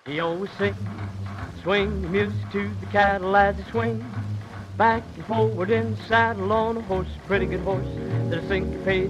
He always sings, swing the music to the cattle as they swing back and forward in the saddle on a horse, a pretty good horse, that a syncopated